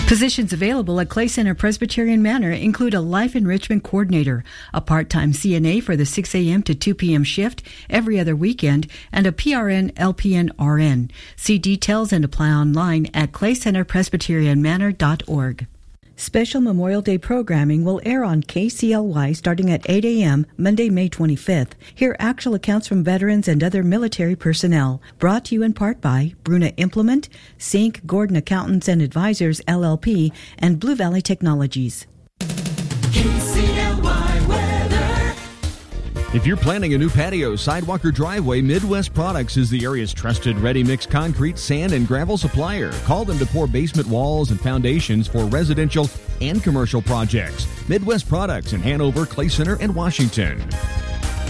Positions available at Clay Center Presbyterian Manor include a life enrichment coordinator, a part-time CNA for the 6 a.m. to 2 p.m. shift every other weekend, and a PRN, LPN, RN. See details and apply online at claycenterpresbyterianmanor.org. Special Memorial Day programming will air on KCLY starting at 8 a.m. Monday, May 25th. Hear actual accounts from veterans and other military personnel. Brought to you in part by Bruna Implement, Sink, Gordon Accountants and Advisors, LLP, and Blue Valley Technologies. KCLY weather. If you're planning a new patio, sidewalk, or driveway, Midwest Products is the area's trusted ready-mix concrete, sand, and gravel supplier. Call them to pour basement walls and foundations for residential and commercial projects. Midwest Products in Hanover, Clay Center, and Washington.